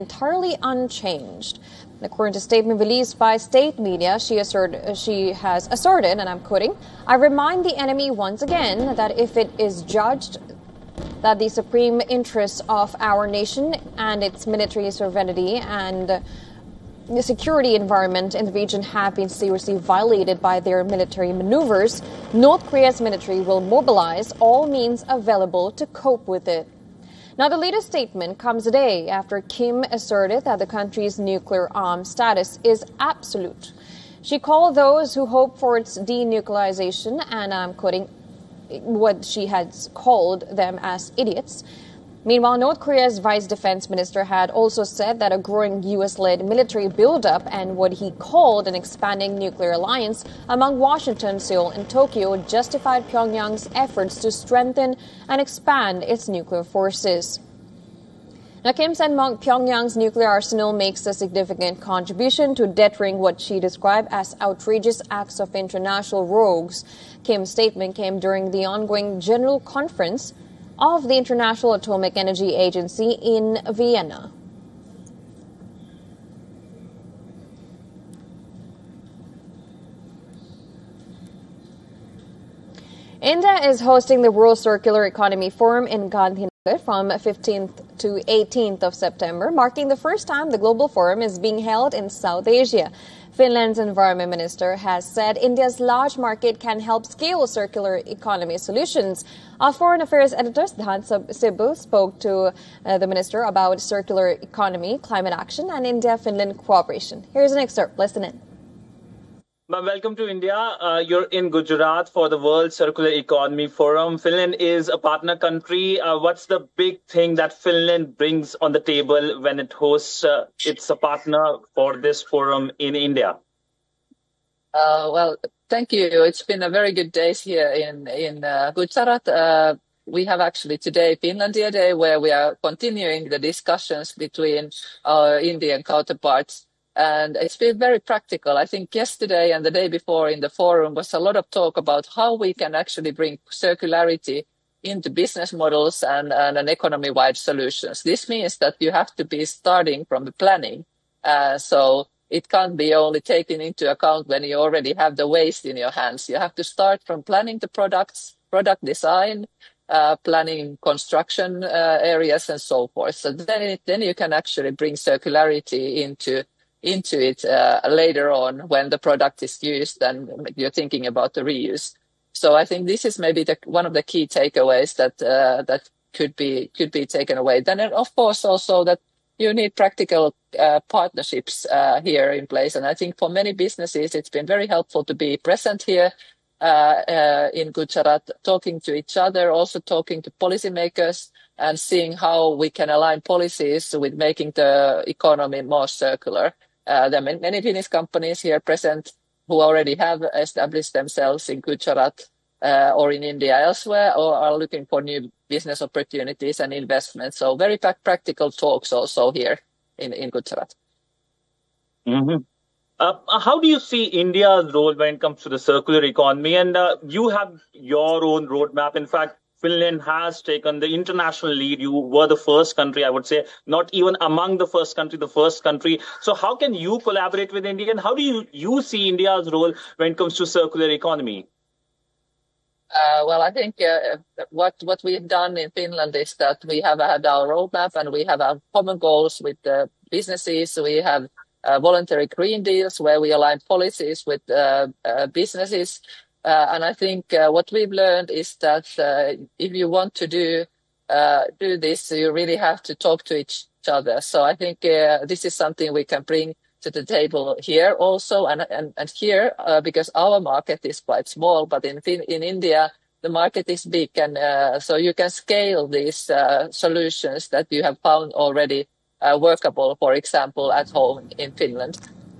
entirely unchanged. According to a statement released by state media, she has asserted, and I'm quoting, "I remind the enemy once again that if it is judged that the supreme interests of our nation and its military sovereignty and the security environment in the region have been seriously violated by their military maneuvers, North Korea's military will mobilize all means available to cope with it." Now, the latest statement comes a day after Kim asserted that the country's nuclear arms status is absolute. She called those who hope for its denuclearization, and I'm quoting, what she has called them as idiots. Meanwhile, North Korea's vice defense minister had also said that a growing U.S.-led military buildup and what he called an expanding nuclear alliance among Washington, Seoul, and Tokyo justified Pyongyang's efforts to strengthen and expand its nuclear forces. Now, Kim said Pyongyang's nuclear arsenal makes a significant contribution to deterring what she described as outrageous acts of international rogues. Kim's statement came during the ongoing General Conference of the International Atomic Energy Agency in Vienna. India is hosting the World Circular Economy Forum in Gandhinagar from 15th to 18th of September, marking the first time the global forum is being held in South Asia. Finland's environment minister has said India's large market can help scale circular economy solutions. Our foreign affairs editor, Siddhant Sibbu, spoke to the minister about circular economy, climate action, and India-Finland cooperation. Here's an excerpt. Listen in. Welcome to India. You're in Gujarat for the World Circular Economy Forum. Finland is a partner country. What's the big thing that Finland brings on the table when it hosts it's a partner for this forum in India? Well, thank you. It's been a very good day here in Gujarat. We have actually today Finlandia Day, where we are continuing the discussions between our Indian counterparts. And it's been very practical. I think yesterday and the day before in the forum was a lot of talk about how we can actually bring circularity into business models and an economy-wide solutions. This means that you have to be starting from the planning. So it can't be only taken into account when you already have the waste in your hands. You have to start from planning the products, product design, planning construction areas and so forth. So then you can actually bring circularity into it later on when the product is used and you're thinking about the reuse. So I think this is maybe one of the key takeaways that could be taken away. Then of course also that you need practical partnerships here in place. And I think for many businesses it's been very helpful to be present here in Gujarat, talking to each other, also talking to policymakers and seeing how we can align policies with making the economy more circular. There are many Finnish companies here present who already have established themselves in Gujarat or in India elsewhere, or are looking for new business opportunities and investments. So very practical talks also here in Gujarat. Mm-hmm. How do you see India's role when it comes to the circular economy? And you have your own roadmap. In fact, Finland has taken the international lead. You were the first country, I would say, not even among the first country. So how can you collaborate with India? And how do you see India's role when it comes to circular economy? Well, I think what we've done in Finland is that we have had our roadmap and we have our common goals with the businesses. We have voluntary green deals where we align policies with businesses. And I think what we've learned is that if you want to do this, you really have to talk to each other. So I think this is something we can bring to the table here also. And here, because our market is quite small, but in India, the market is big. And so you can scale these solutions that you have found already workable, for example, at home in Finland.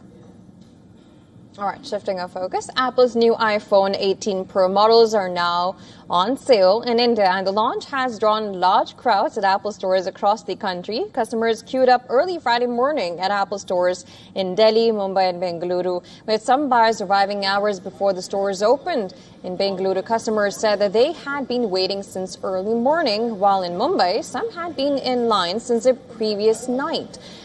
All right, shifting our focus. Apple's new iPhone 18 Pro models are now on sale in India, and the launch has drawn large crowds at Apple stores across the country. Customers queued up early Friday morning at Apple stores in Delhi, Mumbai, and Bengaluru, with some buyers arriving hours before the stores opened. In Bengaluru, customers said that they had been waiting since early morning, while in Mumbai, some had been in line since the previous night.